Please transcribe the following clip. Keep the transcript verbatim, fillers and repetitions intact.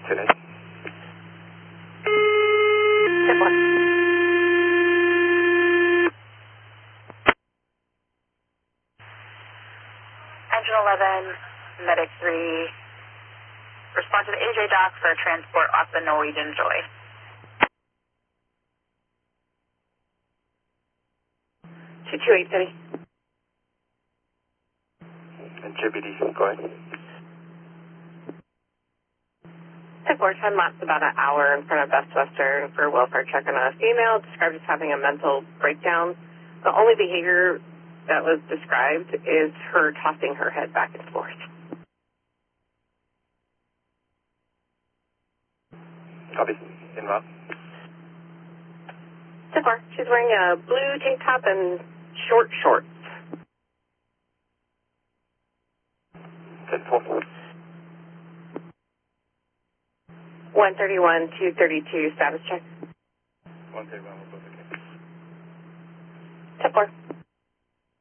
today. Tip one. Engine eleven, Medic three, respond to the A J dock for transport off the Norwegian Joy. two two eight City. And J B D, go ahead. Tip four, ten laps about an hour in front of Best Western for a welfare check on a female, described as having a mental breakdown. The only behavior that was described is her tossing her head back and forth. Copy. In route. Tip four, she's wearing a blue tank top and short shorts. ten four. one thirty-one, two thirty-two, status check. one thirty-one, we'll both okay. Tip four.